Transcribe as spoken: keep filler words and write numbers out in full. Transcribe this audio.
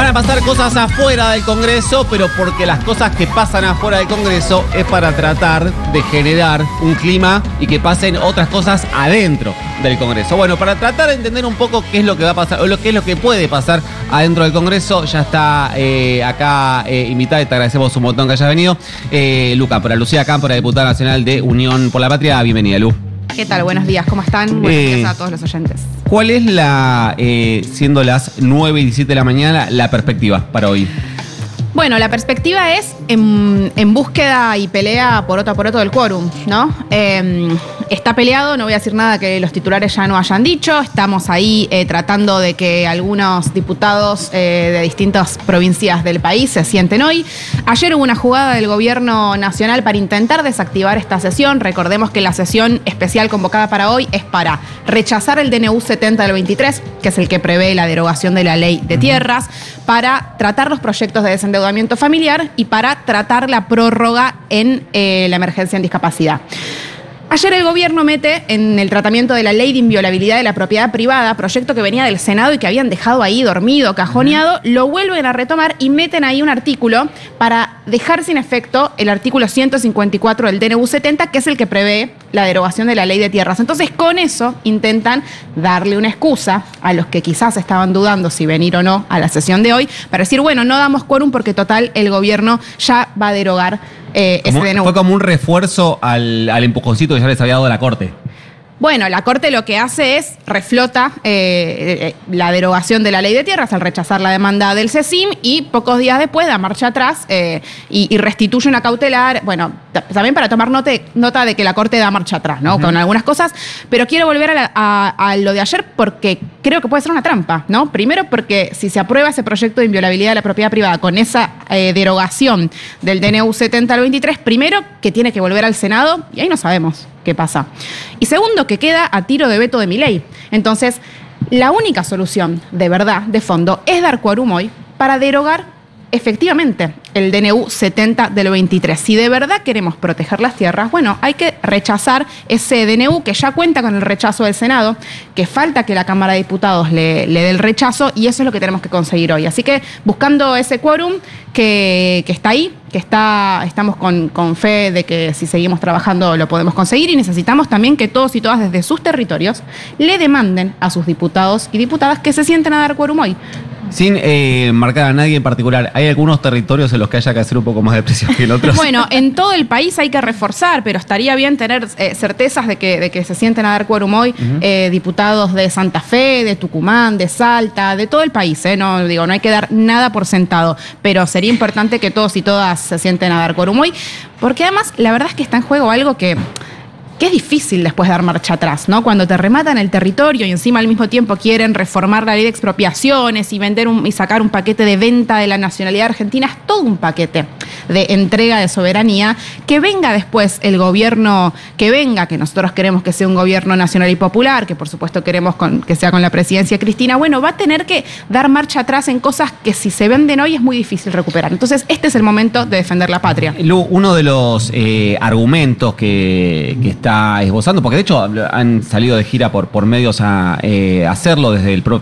a pasar cosas afuera del Congreso, pero porque las cosas que pasan afuera del Congreso es para tratar de generar un clima y que pasen otras cosas adentro del Congreso. Bueno, para tratar de entender un poco qué es lo que va a pasar, o lo que es lo que puede pasar adentro del Congreso, ya está eh, acá eh, invitada, y te agradecemos un montón que hayas venido, eh, Luca, para Lucía Cámpora, diputada nacional de Unión por la Patria. Bienvenida, Lu. ¿Qué tal? Buenos días, ¿cómo están? Buenos Eh, días a todos los oyentes. ¿Cuál es la, eh, siendo las nueve y diecisiete de la mañana, la perspectiva para hoy? Bueno, la perspectiva es en, en búsqueda y pelea poroto a poroto del quórum, ¿no? Eh, está peleado, no voy a decir nada que los titulares ya no hayan dicho. Estamos ahí eh, tratando de que algunos diputados eh, de distintas provincias del país se sienten hoy. Ayer hubo una jugada del gobierno nacional para intentar desactivar esta sesión. Recordemos que la sesión especial convocada para hoy es para rechazar el D N U setenta del veintitrés, que es el que prevé la derogación de la ley de tierras, para tratar los proyectos de desendeudamiento familiar y para tratar la prórroga en eh, la emergencia en discapacidad. Ayer el gobierno mete en el tratamiento de la ley de inviolabilidad de la propiedad privada, proyecto que venía del Senado y que habían dejado ahí dormido, cajoneado, lo vuelven a retomar y meten ahí un artículo para dejar sin efecto el artículo ciento cincuenta y cuatro del D N U setenta, que es el que prevé la derogación de la ley de tierras. Entonces, con eso intentan darle una excusa a los que quizás estaban dudando si venir o no a la sesión de hoy, para decir, bueno, no damos quórum porque total el gobierno ya va a derogar eh, ese Como, D N U. fue como un refuerzo al, al empujoncito que ya les había dado la Corte. Bueno, la Corte lo que hace es reflota eh, la derogación de la ley de tierras al rechazar la demanda del CECIM y pocos días después da marcha atrás eh, y, y restituye una cautelar. Bueno, también para tomar note, nota de que la Corte da marcha atrás, ¿no? Uh-huh. Con algunas cosas. Pero quiero volver a, la, a, a lo de ayer porque creo que puede ser una trampa, ¿no? Primero porque si se aprueba ese proyecto de inviolabilidad de la propiedad privada con esa eh, derogación del D N U setenta al veintitrés, primero que tiene que volver al Senado y ahí no sabemos qué pasa. Y segundo, que queda a tiro de veto de Milei. Entonces, la única solución, de verdad, de fondo, es dar quórum hoy para derogar efectivamente el D N U setenta del veintitrés. Si de verdad queremos proteger las tierras, bueno, hay que rechazar ese D N U que ya cuenta con el rechazo del Senado, que falta que la Cámara de Diputados le, le dé el rechazo, y eso es lo que tenemos que conseguir hoy. Así que buscando ese quórum que, que está ahí, que está, estamos con, con fe de que si seguimos trabajando lo podemos conseguir, y necesitamos también que todos y todas desde sus territorios le demanden a sus diputados y diputadas que se sienten a dar quórum hoy. Sin eh, marcar a nadie en particular, ¿hay algunos territorios en los que haya que hacer un poco más de presión que en otros? Bueno, en todo el país hay que reforzar, pero estaría bien tener eh, certezas de que, de que se sienten a dar quórum hoy uh-huh. eh, diputados de Santa Fe, de Tucumán, de Salta, de todo el país, ¿eh? No, digo, no hay que dar nada por sentado, pero sería importante que todos y todas se sienten a dar quórum hoy, porque además la verdad es que está en juego algo que... que es difícil después dar marcha atrás, ¿no? Cuando te rematan el territorio y encima al mismo tiempo quieren reformar la ley de expropiaciones y vender un, y sacar un paquete de venta de la nacionalidad argentina, es todo un paquete de entrega de soberanía, que venga después el gobierno, que venga, que nosotros queremos que sea un gobierno nacional y popular, que por supuesto queremos con, que sea con la presidencia de Cristina, bueno, va a tener que dar marcha atrás en cosas que si se venden hoy es muy difícil recuperar. Entonces, este es el momento de defender la patria. Lu, uno de los eh, argumentos que, que está esbozando, porque de hecho han salido de gira por, por medios a eh, hacerlo desde el propio